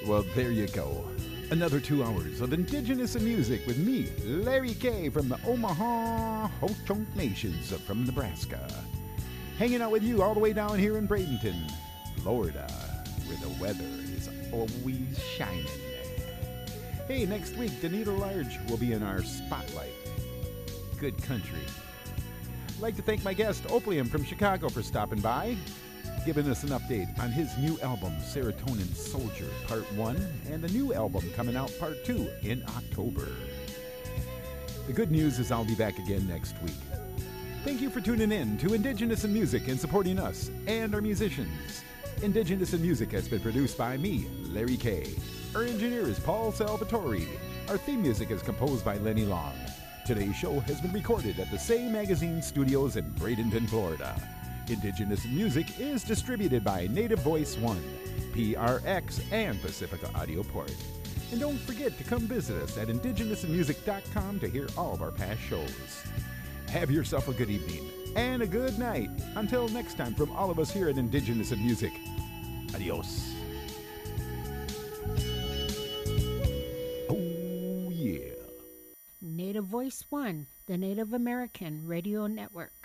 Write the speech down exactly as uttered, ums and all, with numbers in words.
Well, there you go. Another two hours of Indigenous music with me, Larry K. from the Omaha Ho-Chunk Nations from Nebraska. Hanging out with you all the way down here in Bradenton, Florida, where the weather is always shining. Hey, next week, Danita Large will be in our spotlight. Good country. I'd like to thank my guest, Opium from Chicago, for stopping by, giving us an update on his new album, Serotonin Soldier, Part one, and the new album coming out, Part two, in October. The good news is I'll be back again next week. Thank you for tuning in to Indigenous in Music and supporting us and our musicians. Indigenous in Music has been produced by me, Larry K. Our engineer is Paul Salvatore. Our theme music is composed by Lenny Long. Today's show has been recorded at the Say Magazine Studios in Bradenton, Florida. Indigenous Music is distributed by Native Voice One, P R X, and Pacifica Audio Port. And don't forget to come visit us at indigenous music dot com to hear all of our past shows. Have yourself a good evening and a good night. Until next time, from all of us here at Indigenous Music, adios. Oh, yeah. Native Voice One, the Native American Radio Network.